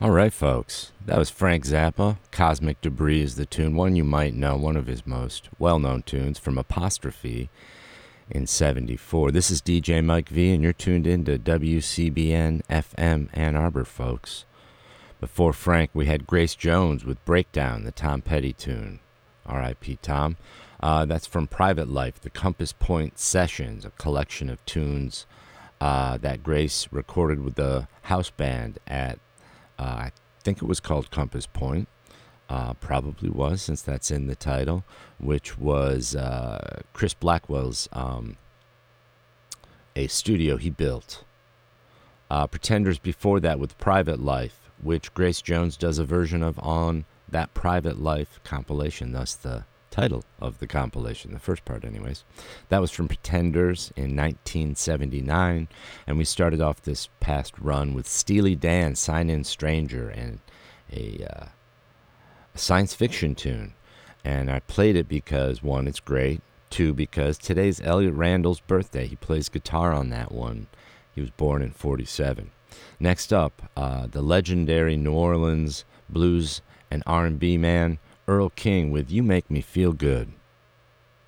All right, folks. That was Frank Zappa. Cosmic Debris is the tune. One you might know, one of his most well-known tunes from Apostrophe in 74. This is DJ Mike V, and you're tuned in to WCBN FM Ann Arbor, folks. Before Frank, we had Grace Jones with Breakdown, the Tom Petty tune. R.I.P. Tom. That's from Private Life, the Compass Point Sessions, a collection of tunes that Grace recorded with the house band at I think it was called Compass Point. Probably was, since that's in the title, which was Chris Blackwell's a studio he built. Pretenders before that with Private Life, which Grace Jones does a version of on that Private Life compilation, thus the title of the compilation, the first part anyways. That was from Pretenders in 1979, and we started off this past run with Steely Dan, Sign In Stranger, and a science fiction tune. And I played it because, one, it's great, two, because today's Elliot Randall's birthday. He plays guitar on that one. He was born in 47. Next up, the legendary New Orleans blues and R&B man Earl King with You Make Me Feel Good.